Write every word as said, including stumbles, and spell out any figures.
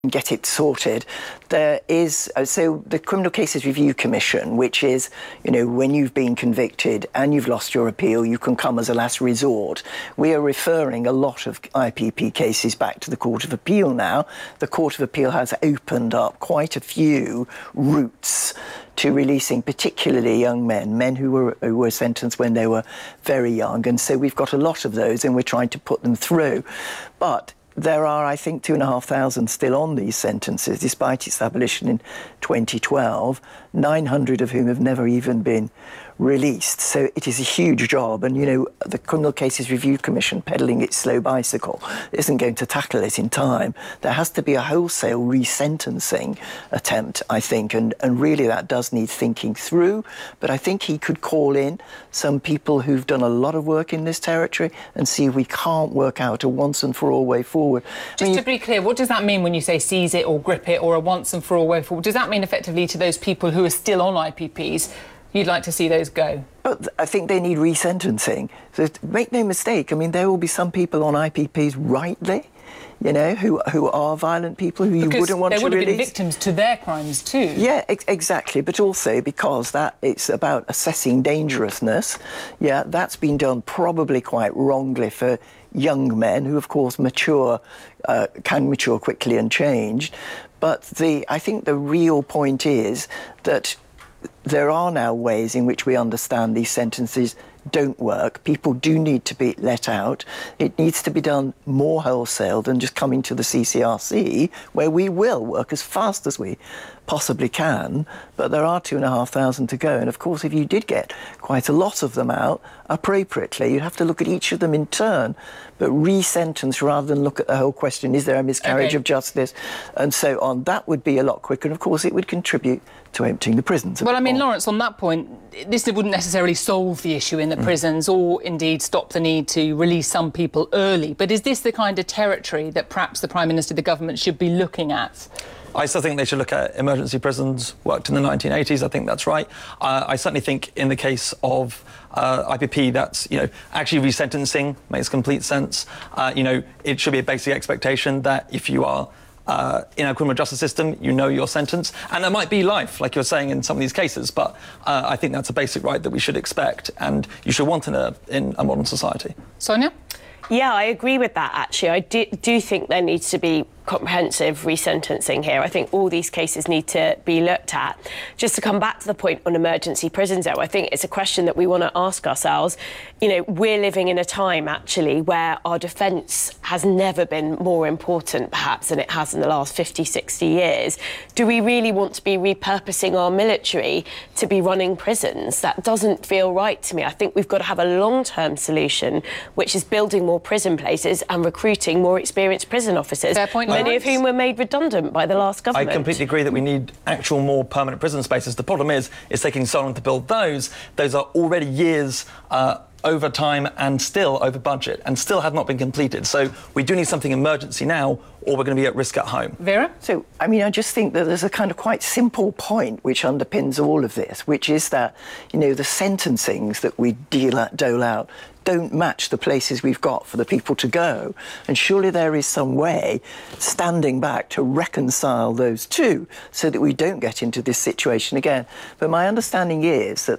get it sorted. There is, so the Criminal Cases Review Commission, which is, you know, when you've been convicted and you've lost your appeal, you can come as a last resort. We are referring a lot of I P P cases back to the Court of Appeal now. The Court of Appeal has opened up quite a few routes to releasing particularly young men, men who were, who were sentenced when they were very young. And so we've got a lot of those and we're trying to put them through. But there are, I think, two and a half thousand still on these sentences, despite its abolition in twenty twelve, nine hundred of whom have never even been released. So it is a huge job. And, you know, the Criminal Cases Review Commission, peddling its slow bicycle, isn't going to tackle it in time. There has to be a wholesale resentencing attempt, I think, and, and really that does need thinking through. But I think he could call in some people who've done a lot of work in this territory and see if we can't work out a once and for all way forward. Just I mean, to be clear, what does that mean when you say seize it or grip it or a once and for all way forward? Does that mean effectively to those people who are still on I P Ps, you'd like to see those go? But I think they need resentencing. So make no mistake, I mean, there will be some people on I P Ps rightly, you know, who who are violent people who you because wouldn't want to release. They would have been victims to their crimes too. Yeah, ex exactly. But also because that it's about assessing dangerousness. Yeah, that's been done probably quite wrongly for young men who, of course, mature, uh, can mature quickly and change. But the I think the real point is that there are now ways in which we understand these sentences don't work. People do need to be let out. It needs to be done more wholesale than just coming to the C C R C, where we will work as fast as we possibly can, but there are two and a half thousand to go. And of course, if you did get quite a lot of them out appropriately, you'd have to look at each of them in turn, but re-sentence rather than look at the whole question, is there a miscarriage okay. of justice, and so on. That would be a lot quicker, and of course it would contribute to emptying the prisons. Well, I mean, Lawrence, on that point, this wouldn't necessarily solve the issue in the mm. prisons or indeed stop the need to release some people early, but is this the kind of territory that perhaps the Prime Minister, the government, should be looking at? I still think they should look at emergency prisons, worked in the nineteen eighties, I think that's right. Uh, I certainly think in the case of uh, I P P, that's, you know, actually resentencing makes complete sense. Uh, you know, it should be a basic expectation that if you are uh, in a criminal justice system, you know your sentence. And that might be life, like you're saying in some of these cases, but uh, I think that's a basic right that we should expect and you should want in a, in a modern society. Sonia? Yeah, I agree with that, actually. I do, do think there needs to be comprehensive resentencing here. I think all these cases need to be looked at. Just to come back to the point on emergency prisons, though, I think it's a question that we want to ask ourselves. You know, we're living in a time, actually, where our defence has never been more important, perhaps, than it has in the last fifty, sixty years. Do we really want to be repurposing our military to be running prisons? That doesn't feel right to me. I think we've got to have a long-term solution, which is building more prison places and recruiting more experienced prison officers. Fair point, many of whom were made redundant by the last government. I completely agree that we need actual more permanent prison spaces. The problem is, it's taking so long to build those. Those are already years uh, over time and still over budget and still have not been completed. So we do need something emergency now, or we're going to be at risk at home. Vera? So, I mean, I just think that there's a kind of quite simple point which underpins all of this, which is that, you know, the sentencings that we deal out, dole out don't match the places we've got for the people to go. And surely there is some way standing back to reconcile those two so that we don't get into this situation again. But my understanding is that